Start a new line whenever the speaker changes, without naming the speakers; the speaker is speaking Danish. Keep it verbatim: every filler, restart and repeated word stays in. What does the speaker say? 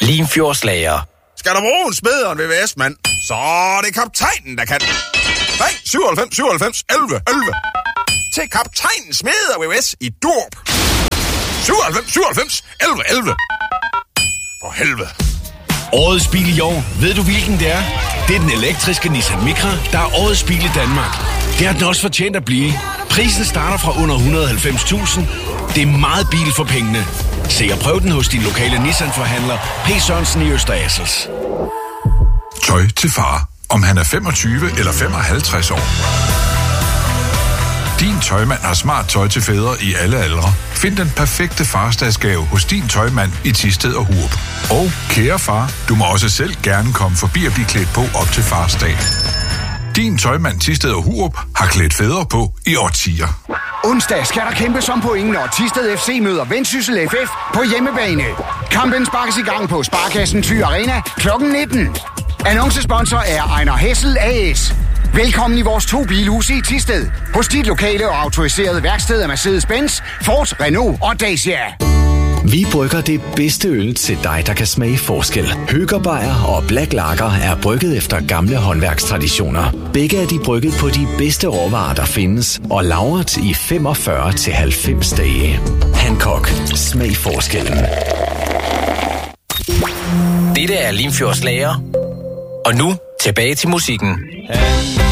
Limfjordslager.
Skal der bruge en smederen V V S, mand? Så er det kaptajnen, der kan. Ring syvoghalvfems syvoghalvfems elleve elleve. Til kaptajnen smeder V V S i Durp. syvoghalvfems syvoghalvfems elleve elleve. For helvede.
Årets bil i år. Ved du, hvilken det er? Det er den elektriske Nissan Micra, der er årets bil i Danmark. Det har den også fortjent at blive. Prisen starter fra under et hundrede og halvfems tusind. Det er meget bil for pengene. Se og prøv den hos din lokale Nissan-forhandler, P. Sørensen i Øster Assels.
Tøj til far, om han er femogtyve eller femoghalvtreds år. Din tøjmand har smart tøj til fædre i alle aldre. Find den perfekte farsdagsgave hos din tøjmand i Thisted og Hurup. Og kære far, du må også selv gerne komme forbi og blive klædt på op til farsdag. Din tøjmand Thisted og Hurup har klædt fædre på i årtier.
Onsdag skal der kæmpes om point, når Thisted F C møder Vendsyssel F F på hjemmebane. Kampen sparkes i gang på Sparkassen Thy Arena klokken nitten. Annoncesponsor er Ejner Hessel A S. Velkommen i vores to bilhuse i Thisted. Hos dit lokale og autoriserede værksted af Mercedes-Benz, Ford, Renault og Dacia.
Vi brygger det bedste øl til dig, der kan smage forskel. Høgerbejer og Black Lager er brygget efter gamle håndværkstraditioner. Begge er de brygget på de bedste råvarer, der findes, og lagret i femogfyrre til halvfems dage. Hancock. Smag forskellen.
Dette er Limfjordslager. Og nu tilbage til musikken.